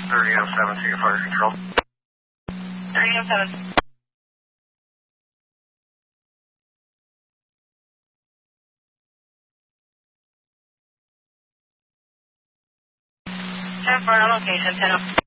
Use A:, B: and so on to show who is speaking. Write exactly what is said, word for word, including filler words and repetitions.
A: thirty oh seven to your fire control.
B: thirty oh seven. ten four on location, ten oh.